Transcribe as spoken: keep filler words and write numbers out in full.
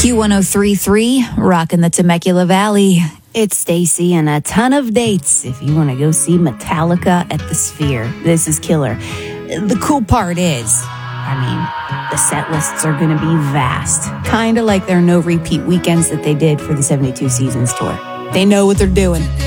Q one oh three point three, rocking the Temecula Valley. It's Stacy and a ton of dates if you want to go see Metallica at the Sphere. This is killer. The cool part is, I mean, the set lists are going to be vast. Kind of like their no-repeat weekends that they did for the seventy-two Seasons tour. They know what they're doing.